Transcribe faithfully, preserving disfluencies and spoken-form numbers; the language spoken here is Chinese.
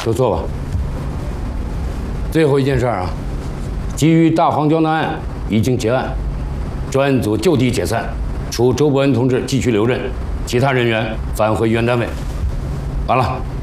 都坐吧。最后一件事啊，基于大黄胶囊案已经结案，专案组就地解散，除周伯恩同志继续留任，其他人员返回原单位。完了。